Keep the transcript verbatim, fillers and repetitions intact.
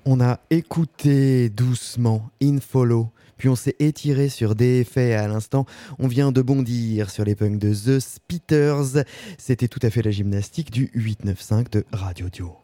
On a écouté doucement In Follow, puis on s'est étiré sur des effets. À l'instant, on vient de bondir sur les punks de The Spitters. C'était tout à fait la gymnastique du huit neuf cinq de Radio Dio.